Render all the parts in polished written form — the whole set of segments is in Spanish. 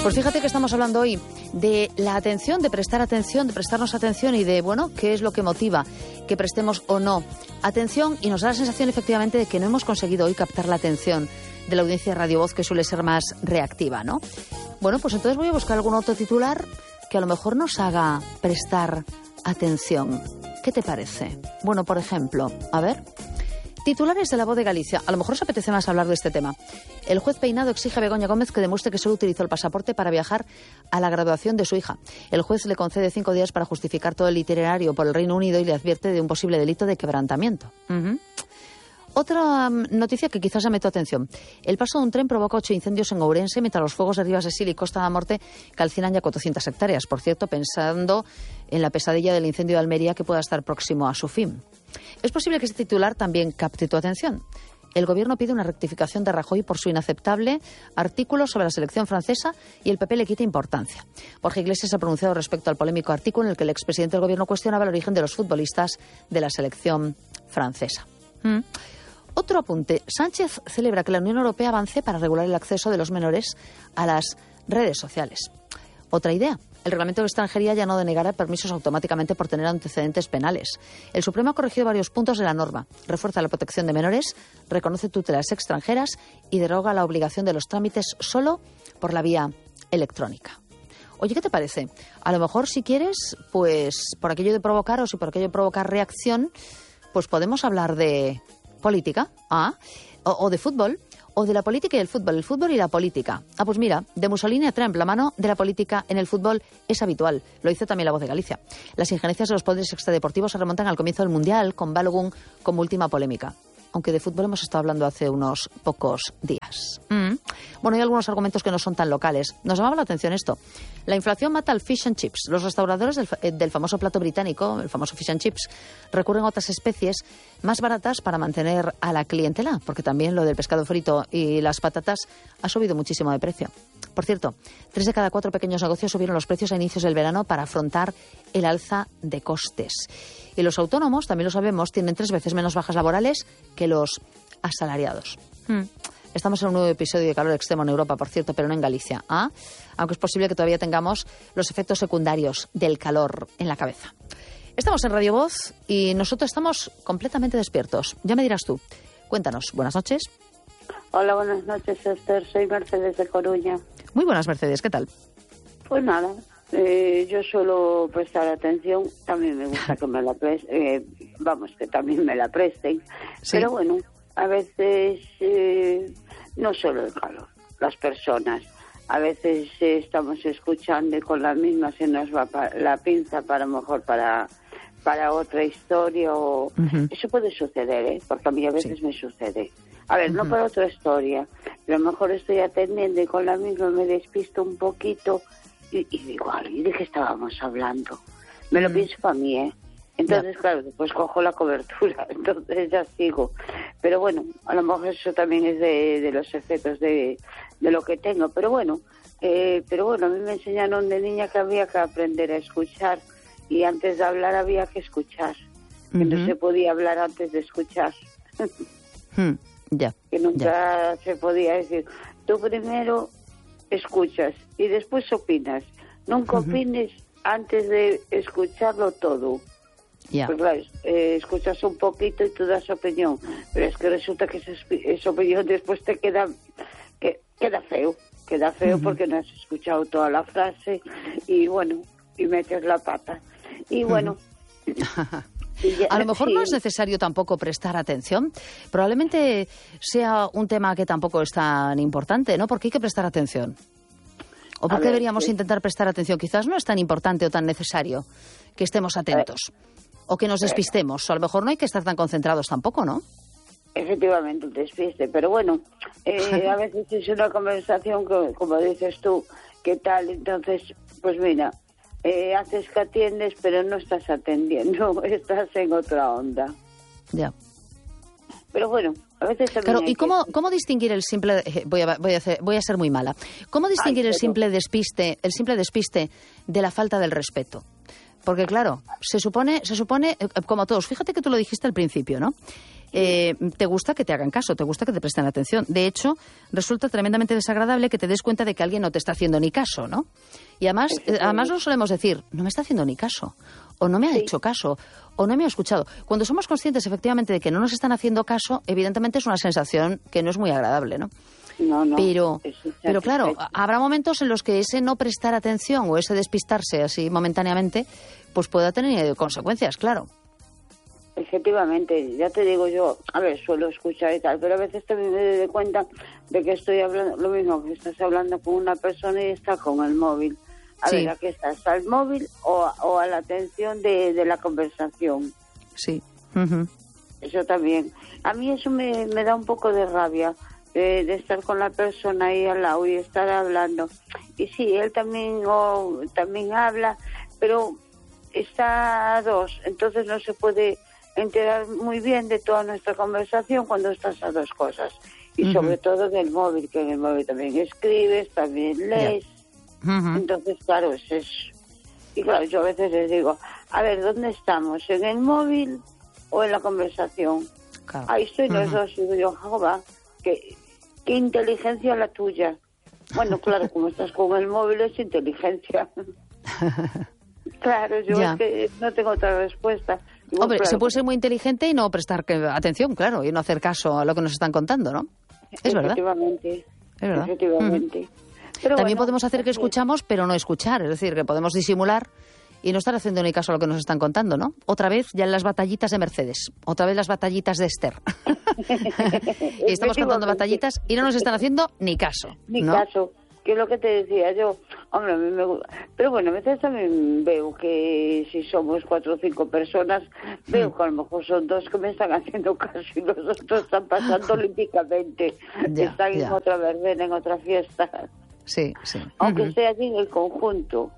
Pues fíjate que estamos hablando hoy de la atención, de prestar atención, de prestarnos atención y de, bueno, qué es lo que motiva que prestemos o no atención, y nos da la sensación efectivamente de que no hemos conseguido hoy captar la atención de la audiencia de Radio Voz, que suele ser más reactiva, ¿no? Bueno, pues entonces voy a buscar algún otro titular que a lo mejor nos haga prestar atención. ¿Qué te parece? Bueno, por ejemplo, a ver... Titulares de La Voz de Galicia. A lo mejor os apetece más hablar de este tema. El juez Peinado exige a Begoña Gómez que demuestre que solo utilizó el pasaporte para viajar a la graduación de su hija. El juez le concede 5 días para justificar todo el itinerario por el Reino Unido y le advierte de un posible delito de quebrantamiento. Otra noticia que quizás llame tu atención. El paso de un tren provoca 8 incendios en Ourense, mientras los fuegos de Rivas de Sil y Costa da Morte calcinan ya 400 hectáreas. Por cierto, pensando en la pesadilla del incendio de Almería, que pueda estar próximo a su fin. Es posible que este titular también capte tu atención. El Gobierno pide una rectificación de Rajoy por su inaceptable artículo sobre la selección francesa y el PP le quita importancia. Borja Iglesias se ha pronunciado respecto al polémico artículo en el que el expresidente del Gobierno cuestionaba el origen de los futbolistas de la selección francesa. Otro apunte. Sánchez celebra que la Unión Europea avance para regular el acceso de los menores a las redes sociales. Otra idea. El Reglamento de Extranjería ya no denegará permisos automáticamente por tener antecedentes penales. El Supremo ha corregido varios puntos de la norma. Refuerza la protección de menores, reconoce tutelas extranjeras y deroga la obligación de los trámites solo por la vía electrónica. Oye, ¿qué te parece? A lo mejor, si quieres, pues por aquello de provocar, o si por aquello de provocar reacción, pues podemos hablar de política, o de fútbol, o de la política y el fútbol y la política. Pues mira, de Mussolini a Trump, la mano de la política en el fútbol es habitual. Lo dice también La Voz de Galicia. Las injerencias de los poderes extradeportivos se remontan al comienzo del Mundial, con Balogun como última polémica. Aunque de fútbol hemos estado hablando hace unos pocos días. Bueno, hay algunos argumentos que no son tan locales. Nos llamaba la atención esto. La inflación mata al fish and chips. Los restauradores del famoso plato británico, el famoso fish and chips, recurren a otras especies más baratas para mantener a la clientela, porque también lo del pescado frito y las patatas ha subido muchísimo de precio. Por cierto, 3 de cada 4 pequeños negocios subieron los precios a inicios del verano para afrontar el alza de costes. Y los autónomos, también lo sabemos, tienen 3 veces menos bajas laborales que los asalariados. Estamos en un nuevo episodio de calor extremo en Europa, por cierto, pero no en Galicia. Aunque es posible que todavía tengamos los efectos secundarios del calor en la cabeza. Estamos en Radio Voz y nosotros estamos completamente despiertos. Ya me dirás tú. Cuéntanos. Buenas noches. Hola, buenas noches, Esther. Soy Mercedes de Coruña. Muy buenas, Mercedes. ¿Qué tal? Pues nada, yo suelo prestar atención. También me gusta que me la presten. Que también me la presten. Sí. Pero bueno, a veces no solo el calor, las personas. A veces estamos escuchando y con la misma se nos va la pinza para mejor para otra historia. Eso puede suceder, porque a mí a veces me sucede. A ver, no para otra historia, pero a lo mejor estoy atendiendo y con la misma me despisto un poquito y digo, ¿y de qué estábamos hablando? Me lo pienso para mí, Entonces, claro, después cojo la cobertura, entonces ya sigo. Pero bueno, a lo mejor eso también es de los efectos de lo que tengo. Pero bueno, a mí me enseñaron de niña que había que aprender a escuchar y antes de hablar había que escuchar. Que no se podía hablar antes de escuchar. Que nunca se podía decir. Tú primero escuchas y después opinas. Nunca opines antes de escucharlo todo. Pues claro, escuchas un poquito y tú das opinión, pero es que resulta que esa opinión después te queda feo. Queda feo porque no has escuchado toda la frase y bueno, y metes la pata. Y bueno... A lo mejor no es necesario tampoco prestar atención. Probablemente sea un tema que tampoco es tan importante, ¿no? Porque hay que prestar atención. ¿O por qué deberíamos intentar prestar atención? Quizás no es tan importante o tan necesario que estemos atentos. O que nos despistemos. O a lo mejor no hay que estar tan concentrados tampoco, ¿no? Efectivamente, un despiste. Pero bueno, a veces es una conversación que, como dices tú, ¿qué tal? Entonces, pues mira... haces que atiendes, pero no estás atendiendo, estás en otra onda. Ya. Pero bueno, a veces también. Claro, ¿y cómo distinguir el simple? Voy a ser muy mala. ¿Cómo distinguir el simple despiste de la falta del respeto? porque claro, se supone, como todos, fíjate que tú lo dijiste al principio, ¿no? Te gusta que te hagan caso, te gusta que te presten atención. De hecho, resulta tremendamente desagradable que te des cuenta de que alguien no te está haciendo ni caso, ¿no? Y además lo solemos decir, no me está haciendo ni caso, o no me ha hecho caso, o no me ha escuchado. Cuando somos conscientes efectivamente de que no nos están haciendo caso, evidentemente es una sensación que no es muy agradable, ¿no? No. Pero claro, habrá momentos en los que ese no prestar atención o ese despistarse así momentáneamente, pues pueda tener consecuencias, claro. Efectivamente, ya te digo yo, a ver, suelo escuchar y tal, pero a veces también me doy cuenta de que estoy hablando, lo mismo que estás hablando con una persona y está con el móvil. A ver, ¿a qué está el móvil o a la atención de la conversación? Sí. Eso también. A mí eso me da un poco de rabia, de estar con la persona ahí al lado y estar hablando. Y sí, él también habla, pero está a dos, entonces no se puede enterar muy bien de toda nuestra conversación cuando estás a dos cosas. Y sobre todo del móvil, que en el móvil también escribes, también lees. Entonces, claro, es eso. Y claro, yo a veces les digo, a ver, ¿dónde estamos? ¿En el móvil o en la conversación? Claro. Ahí estoy los dos. Y digo yo, joder, qué inteligencia la tuya. Bueno, claro, como estás con el móvil es inteligencia. Claro, yo es que no tengo otra respuesta. Igual, hombre, claro, se puede ser muy inteligente y no prestar atención, claro, y no hacer caso a lo que nos están contando, ¿no? Es verdad. Efectivamente. Es verdad. Efectivamente. Pero también podemos hacer que escuchamos, pero no escuchar. Es decir, que podemos disimular y no estar haciendo ni caso a lo que nos están contando, ¿no? Otra vez ya en las batallitas de Mercedes. Otra vez las batallitas de Esther. Y estamos contando batallitas y no nos están haciendo ni caso. Ni ¿no? caso. Que es lo que te decía yo. Hombre, a mí me gusta. Pero bueno, a veces también veo que si somos 4 o 5 personas, veo que a lo mejor son 2 que me están haciendo caso y los otros están pasando olímpicamente. Están en otra verbena, en otra fiesta. Sí. Aunque sea allí en el conjunto.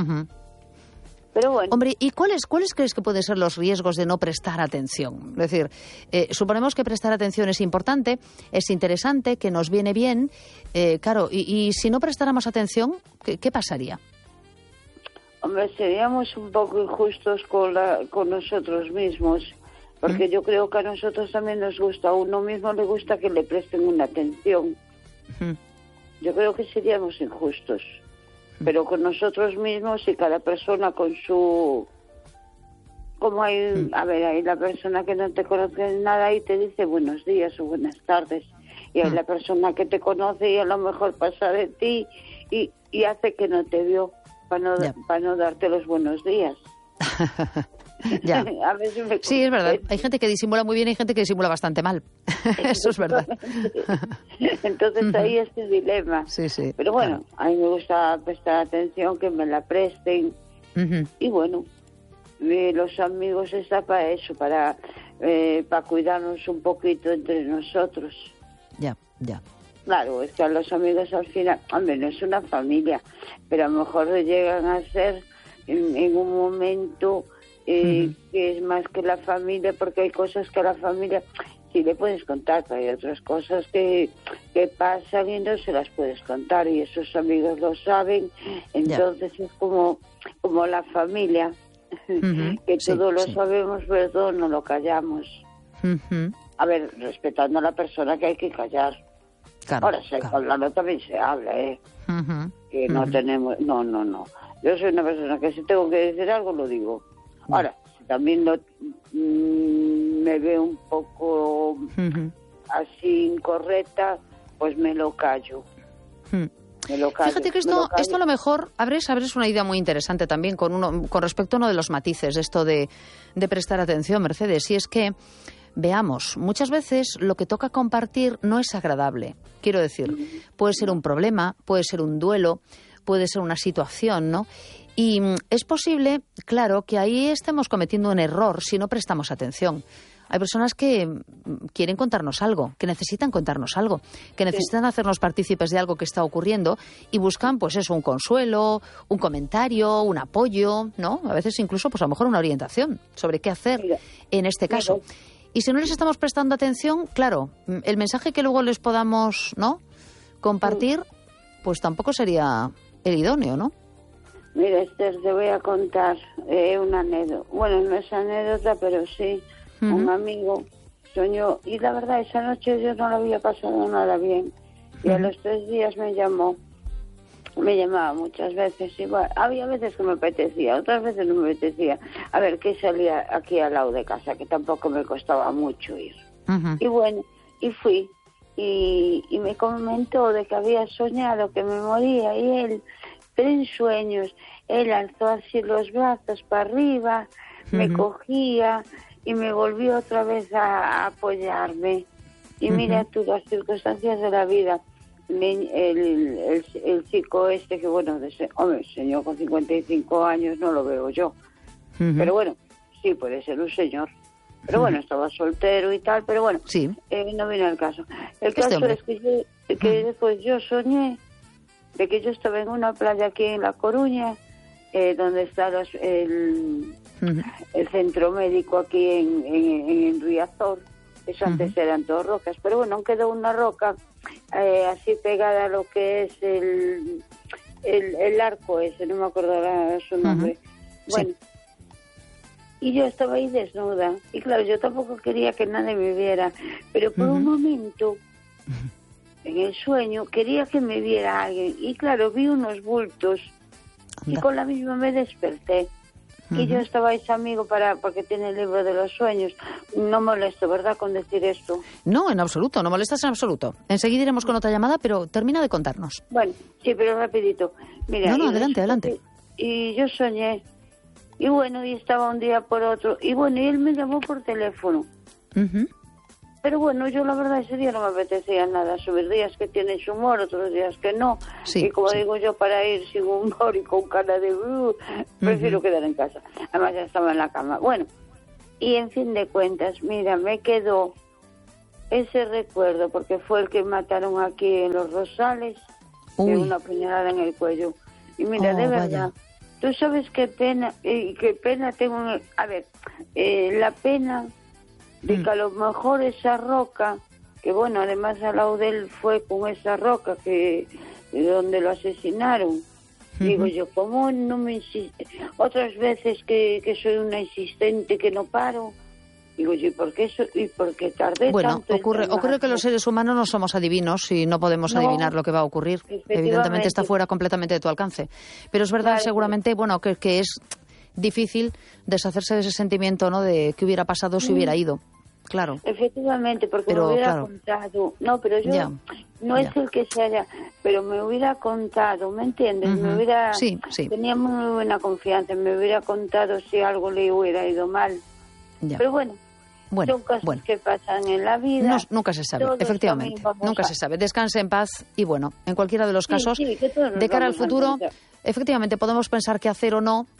Pero bueno. Hombre, ¿y cuáles crees que pueden ser los riesgos de no prestar atención? Es decir, suponemos que prestar atención es importante, es interesante, que nos viene bien, claro, y si no prestáramos atención, ¿qué pasaría? Hombre, seríamos un poco injustos con nosotros mismos, porque yo creo que a nosotros también nos gusta, a uno mismo le gusta que le presten una atención. Yo creo que seríamos injustos. Pero con nosotros mismos y cada persona con su... Como hay, a ver, hay la persona que no te conoce nada y te dice buenos días o buenas tardes. Y hay la persona que te conoce y a lo mejor pasa de ti y hace que no te vio para no darte los buenos días. Ya. Sí, es verdad. Hay gente que disimula muy bien y hay gente que disimula bastante mal. Eso es verdad. Entonces ahí es el dilema. Sí. Pero bueno, a mí me gusta prestar atención, que me la presten. Y bueno, los amigos están para eso, para cuidarnos un poquito entre nosotros. Ya. Claro, es que a los amigos al final, hombre, no es una familia, pero a lo mejor llegan a ser en un momento... que es más que la familia, porque hay cosas que a la familia sí le puedes contar, pero hay otras cosas que pasan y no se las puedes contar y esos amigos lo saben, entonces es como la familia, que todo lo sabemos, pero todo no lo callamos. A ver, respetando a la persona que hay que callar. Claro, ahora, hablando también se habla, que no tenemos... No. Yo soy una persona que si tengo que decir algo, lo digo. Ahora, si también me veo un poco así incorrecta, pues me lo callo. Fíjate que esto a lo mejor abres una idea muy interesante también con respecto a uno de los matices de esto de prestar atención, Mercedes, y es que veamos, muchas veces lo que toca compartir no es agradable. Quiero decir, puede ser un problema, puede ser un duelo, puede ser una situación, ¿no? Y es posible, claro, que ahí estemos cometiendo un error si no prestamos atención. Hay personas que quieren contarnos algo, que necesitan contarnos algo, que necesitan hacernos partícipes de algo que está ocurriendo y buscan, pues eso, un consuelo, un comentario, un apoyo, ¿no? A veces incluso, pues a lo mejor una orientación sobre qué hacer en este caso. Y si no les estamos prestando atención, claro, el mensaje que luego les podamos, ¿no?, compartir, pues tampoco sería el idóneo, ¿no? Mira, Esther, te voy a contar una anécdota. Bueno, no es anécdota, pero sí, un amigo soñó, y la verdad, esa noche yo no lo había pasado nada bien. Y a los 3 días me llamaba muchas veces. Igual, había veces que me apetecía, otras veces no me apetecía. A ver, que salía aquí al lado de casa, que tampoco me costaba mucho ir. Y bueno, y fui. Y me comentó de que había soñado que me moría, y él, pero en sueños, él alzó así los brazos para arriba, me cogía y me volvió otra vez a apoyarme. Y mira tú las circunstancias de la vida. El chico este, que bueno, hombre, señor con 55 años no lo veo yo. Pero bueno, sí, puede ser un señor. Pero bueno, estaba soltero y tal, pero bueno, sí. No viene al caso. El caso es que después yo soñé de que yo estaba en una playa aquí en La Coruña, donde está el centro médico aquí en Riazor. Eso antes eran 2 rocas, pero bueno, quedó una roca así pegada a lo que es el arco ese, no me acuerdo ahora su nombre. Bueno, y yo estaba ahí desnuda, y claro, yo tampoco quería que nadie me viera, pero por un momento, en el sueño, quería que me viera alguien, y claro, vi unos bultos, y con la misma me desperté. Y yo estaba ese amigo porque tiene el libro de los sueños. No molesto, ¿verdad?, con decir esto. No, en absoluto, no molestas en absoluto. Enseguida iremos con otra llamada, pero termina de contarnos. Bueno, sí, pero rapidito. Mira, no, adelante. Y yo soñé. Y bueno, y estaba un día por otro. Y bueno, y él me llamó por teléfono. Pero bueno, yo la verdad ese día no me apetecía nada. Subir días que tienen su humor, otros días que no. Sí, y como digo yo, para ir sin humor y con cara de... prefiero quedar en casa. Además ya estaba en la cama. Bueno, y en fin de cuentas, mira, me quedó ese recuerdo, porque fue el que mataron aquí en Los Rosales, de una puñalada en el cuello. Y mira, de verdad, tú sabes qué pena tengo. A ver, la pena de que a lo mejor esa roca, que bueno, además al lado de él fue con esa roca que donde lo asesinaron. Digo yo, ¿cómo no me insiste? Otras veces que soy una insistente, que no paro. Digo yo, ¿y por qué tardé tanto? Bueno, ocurre que los seres humanos no somos adivinos y no podemos adivinar lo que va a ocurrir. Evidentemente está fuera completamente de tu alcance. Pero es verdad, seguramente, bueno, que es difícil deshacerse de ese sentimiento, ¿no?, de qué hubiera pasado si hubiera ido. Claro. Efectivamente, porque me hubiera contado. No, pero yo es el que se haya, pero me hubiera contado, ¿me entiendes? Me hubiera, tenía muy buena confianza, me hubiera contado si algo le hubiera ido mal. Pero bueno, son cosas que pasan en la vida. Nunca se sabe, efectivamente. Nunca se sabe. Descanse en paz y bueno, en cualquiera de los casos, de cara al futuro, efectivamente podemos pensar qué hacer o no.